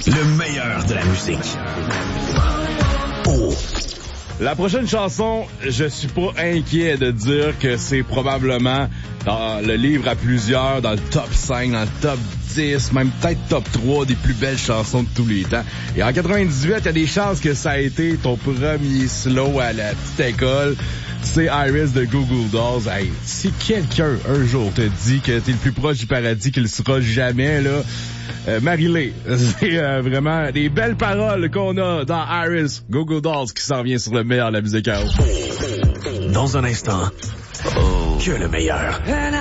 Le meilleur de la musique. Oh. La prochaine chanson, je suis pas inquiet de dire que c'est probablement dans le livre à plusieurs, dans le top 5, dans le top 10, même peut-être top 3 des plus belles chansons de tous les temps. Et en 98, il y a des chances que ça a été ton premier slow à la petite école. C'est Iris de Google Dolls. Hey, si quelqu'un, un jour, te dit que t'es le plus proche du paradis qu'il sera jamais, là, Marie-Lé, c'est vraiment des belles paroles qu'on a dans Iris, Google Dolls, qui s'en vient sur le meilleur de la musique house. Dans un instant, que le meilleur.